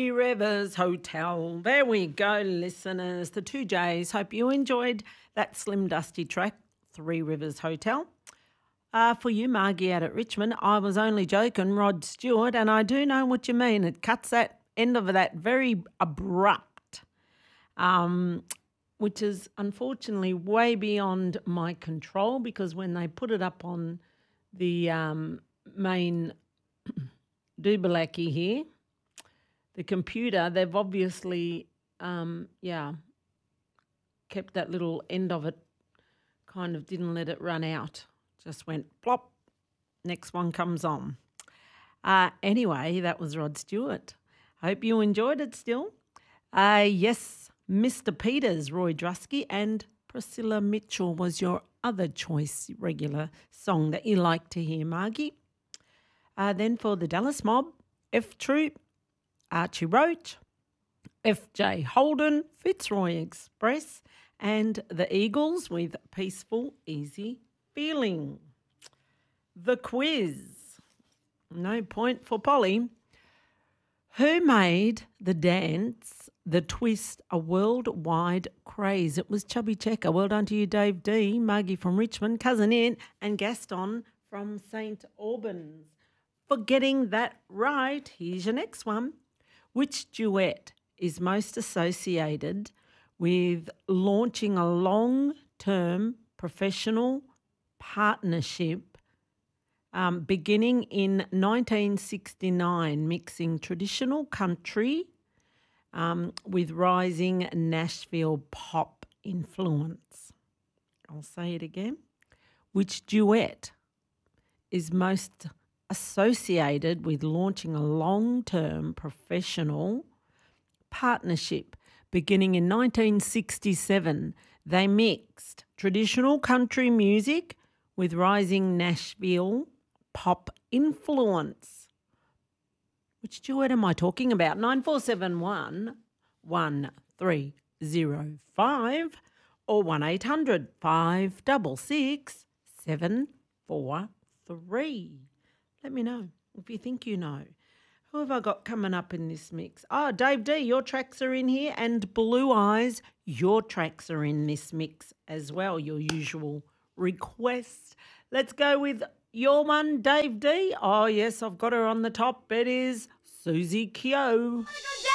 Three Rivers Hotel. There we go, listeners. The two J's. Hope you enjoyed that Slim Dusty track, Three Rivers Hotel. For you, Margie, out at Richmond, I was only joking, Rod Stewart, and I do know what you mean. It cuts that end of that very abrupt, which is unfortunately way beyond my control, because when they put it up on the main Doobalaki here, the computer, they've obviously, kept that little end of it, kind of didn't let it run out. Just went plop, next one comes on. Anyway, that was Rod Stewart. Hope you enjoyed it still. Yes, Mr. Peters, Roy Drusky, and Priscilla Mitchell was your other choice regular song that you like to hear, Margie. Then for the Dallas Mob, F Troop, Archie Roach, F.J. Holden, Fitzroy Express, and the Eagles with Peaceful Easy Feeling. The quiz. No point for Polly. Who made the dance, the twist, a worldwide craze? It was Chubby Checker. Well done to you, Dave D, Margie from Richmond, Cousin Ant, and Gaston from St. Albans. For getting that right, here's your next one. Which duet is most associated with launching a long-term professional partnership beginning in 1969, mixing traditional country with rising Nashville pop influence? I'll say it again. Which duet is most associated with launching a long-term professional partnership beginning in 1967? They mixed traditional country music with rising Nashville pop influence. Which duet am I talking about? 9471 1305 or 1800 566 743. Let me know if you think you know. Who have I got coming up in this mix? Oh, Dave D, your tracks are in here, and Blue Eyes, your tracks are in this mix as well, your usual request. Let's go with your one, Dave D. Oh, yes, I've got her on the top. It is Susie Kyo.